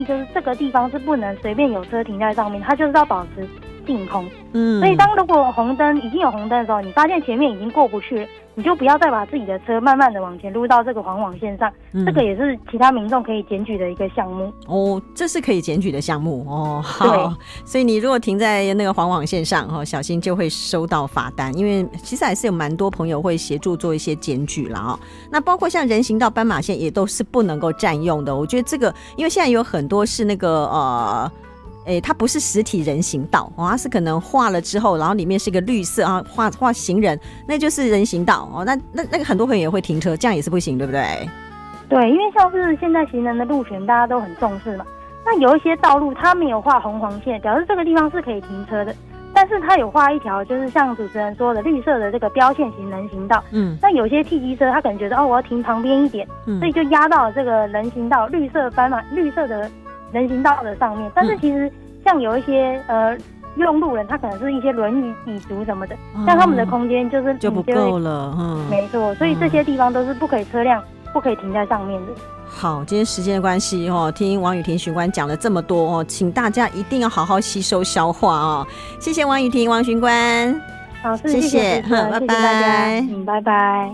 就是这个地方是不能随便有车停在上面，它就是要保持净空。所以如果红灯已经有红灯的时候，你发现前面已经过不去了，你就不要再把自己的车慢慢的往前撸到这个黄网线上。这个也是其他民众可以检举的一个项目。 这是可以检举的项目哦。好，所以你如果停在那个黄网线上小心就会收到罚单，因为其实还是有蛮多朋友会协助做一些检举啦那包括像人行道、斑马线也都是不能够占用的。我觉得这个，因为现在有很多是那个它不是实体人行道它是可能画了之后，然后里面是一个绿色画行人，那就是人行道那个很多朋友也会停车，这样也是不行，对不对？ 对，因为像是现在行人的路权大家都很重视嘛，那有一些道路它没有画红黄线，表示这个地方是可以停车的，但是它有画一条就是像主持人说的绿色的这个标线型人行道。那有些汽机车他可能觉得我要停旁边一点，所以就压到了这个人行道绿色的人行道的上面。但是其实像有一些用路人，他可能是一些轮椅椅族什么的，像他们的空间就不够了。 没错，所以这些地方都是车辆不可以停在上面的。 好，今天时间的关系听王雨婷巡官讲了这么多请大家一定要好好吸收消化谢谢王雨婷王巡官。 好，谢谢，拜拜。拜拜。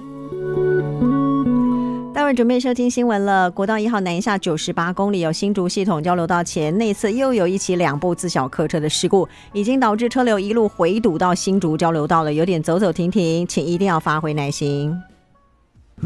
待会准备收听新闻了。国道1号南下98公里有新竹系统交流道前内侧又有一起2部自小客车的事故，已经导致车流一路回堵到新竹交流道了，有点走走停停，请一定要发挥耐心。